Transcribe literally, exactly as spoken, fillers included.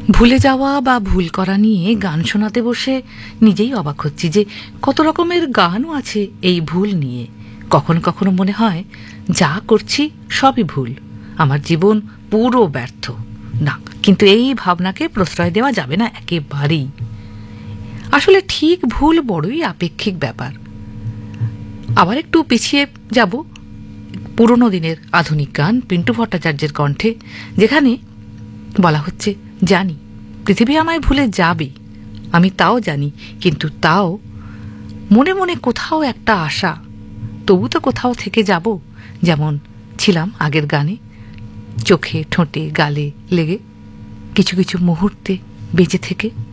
ভুলে যাওয়া বা ভুল করা নিয়ে গান শোনাতে বসে নিজেই অবাক হচ্ছি যে কত রকমের গানও আছে এই ভুল নিয়ে। কখনো কখনো মনে হয় যা করছি সবই ভুল, আমার জীবন পুরো ব্যর্থ। না, কিন্তু এই ভাবনাকে প্রশ্রয় দেওয়া যাবে না একেবারেই। আসলে ঠিক ভুল বড়ই আপেক্ষিক ব্যাপার। আবার একটু পিছিয়ে যাব পুরনো দিনের আধুনিক গান পিন্টু ভট্টাচার্যের কণ্ঠে, যেখানে বলা হচ্ছে, জানি পৃথিবী আমায় ভুলে যাবে, আমি তাও জানি, কিন্তু তাও মনে মনে কোথাও একটা আশা, তবু তো কোথাও থেকে যাব যেমন ছিলাম আগের গানে, চোখে ঠোঁটে গালে লেগে কিছু কিছু মুহূর্তে বেঁচে থেকে।